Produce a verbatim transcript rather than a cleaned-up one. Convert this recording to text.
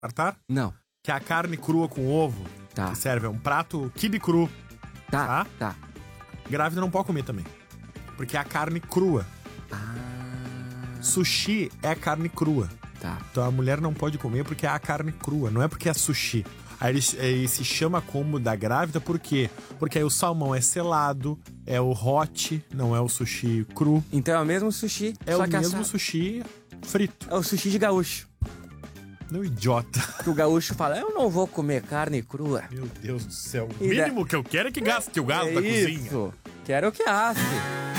Tartar? Não. Que é a carne crua com ovo. Tá. Que serve, é um prato quibe cru. Tá, Tá? tá. Grávida não pode comer também. Porque é a carne crua. Ah, Sushi é a carne crua. tá. Então a mulher não pode comer porque é a carne crua, não é porque é sushi. Aí ele, ele se chama como da grávida por quê? Porque aí o salmão é selado, é o hot, não é o sushi cru. Então é o mesmo sushi, É só o que mesmo assa... sushi frito. É o sushi de gaúcho. Não, idiota. Que o gaúcho fala, eu não vou comer carne crua. Meu Deus do céu. O E mínimo que eu quero é que gaste o gás é da isso. cozinha. Quero que asse.